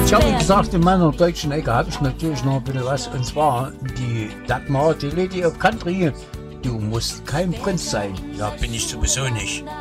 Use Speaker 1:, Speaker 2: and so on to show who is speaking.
Speaker 1: Ich habe gesagt, in meiner deutschen Ecke habe ich natürlich noch ein bisschen was. Und zwar die Dagmar, die Lady of Country. Du musst kein Prinz sein.
Speaker 2: Ja, bin ich sowieso nicht.